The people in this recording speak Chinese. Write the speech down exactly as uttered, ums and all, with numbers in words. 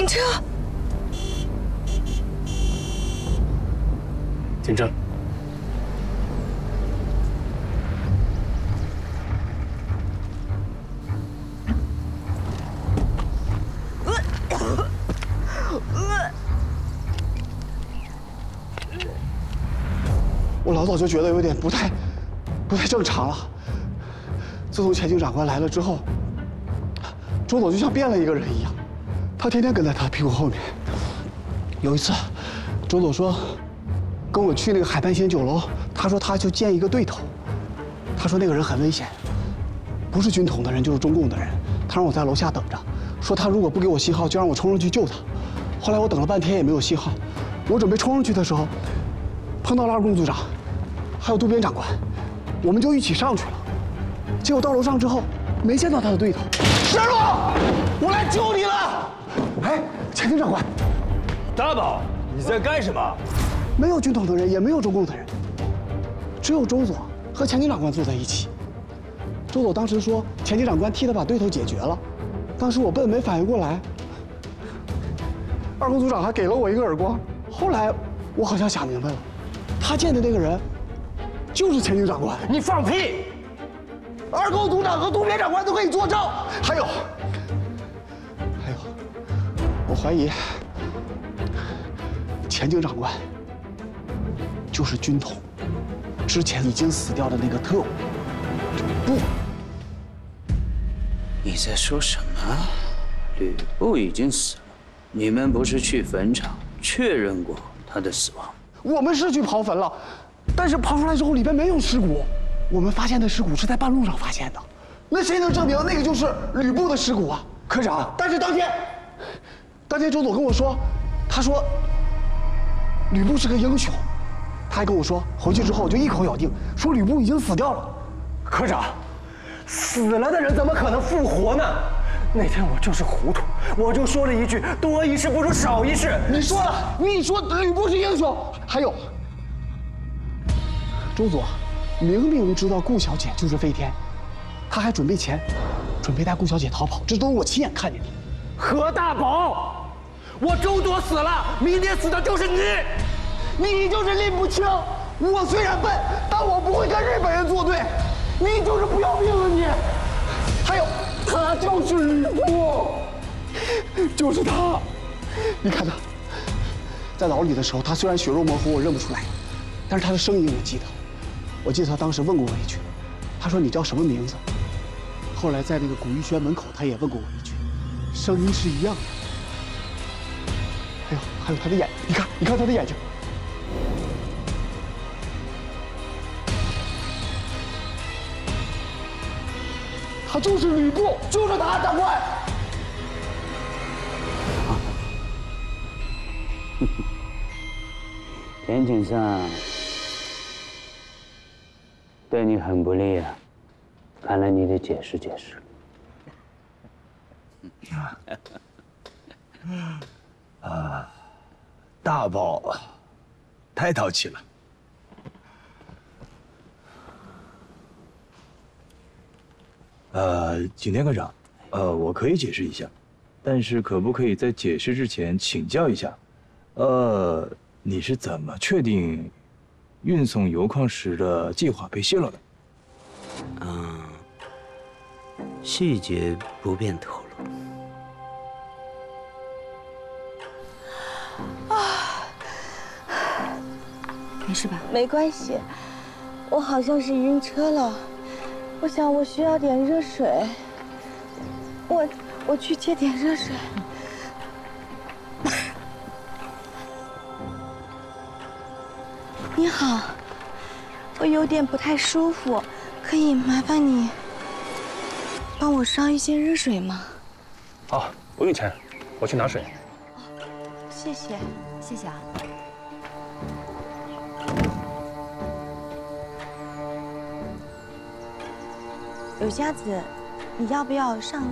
车。 停车。 我老早就觉得有点不太、不太正常了。自从前警长官来了之后，周总就像变了一个人一样，他天天跟在他屁股后面。有一次，周总说跟我去那个海半仙酒楼，他说他就见一个对头，他说那个人很危险，不是军统的人就是中共的人。他让我在楼下等着，说他如果不给我信号，就让我冲上去救他。后来我等了半天也没有信号，我准备冲上去的时候，碰到了二宫组长。 还有渡边长官，我们就一起上去了。结果到楼上之后，没见到他的对头。石路，我来救你了！哎，前警长官， 大宝，你在干什么？ 没有军统的人，也没有中共的人，只有周佐和前警长官坐在一起。周佐当时说，前警长官替他把对头解决了。当时我笨，没反应过来。二宫组长还给了我一个耳光。后来我好像想明白了，他见的那个人。 就是前警长官， 你放屁！ 二宫组长和渡边长官都可以作证。还有，还有，我怀疑前警长官就是军统之前已经死掉的那个特务吕布。 你在说什么？吕布已经死了，你们不是去坟场确认过他的死亡？ 我们是去刨坟了。 但是刨出来之后，里边没有尸骨。我们发现的尸骨是在半路上发现的，那谁能证明那个就是吕布的尸骨啊？科长，但是当天，当天周总跟我说，他说吕布是个英雄，他还跟我说回去之后就一口咬定说吕布已经死掉了。 科长，死了的人怎么可能复活呢？那天我就是糊涂，我就说了一句多一事不如少一事。 你说了，你说吕布是英雄，还有。 周佐明明知道顾小姐就是飞天，他还准备钱，准备带顾小姐逃跑，这都是我亲眼看见的。 何大宝，我周佐死了，明天死的就是你， 你就是拎不清。我虽然笨，但我不会跟日本人作对。你就是不要命了你。还有，他就是吕布，就是他。你看他，在牢里的时候，他虽然血肉模糊，我认不出来，但是他的声音我记得。 我记得他当时问过我一句，他说你叫什么名字？后来在那个古玉轩门口，他也问过我一句，声音是一样的。还有还有他的眼，你看你看他的眼睛，他就是吕布，就是他，长官。 田井上。 对你很不利啊！看来你得解释解释。 啊，大宝太淘气了。呃，景天科长，呃，我可以解释一下，但是可不可以在解释之前请教一下？呃，你是怎么确定？ 运送油矿时的计划被泄露的。 嗯，细节不便透露。 啊， 没事吧？ 没关系，我好像是晕车了。我想我需要点热水，我我去接点热水。你好，我有点不太舒服，可以麻烦你帮我烧一些热水吗？ 好，不用钱，我去拿水。 谢谢， 谢谢啊。 柳瞎子，你要不要上？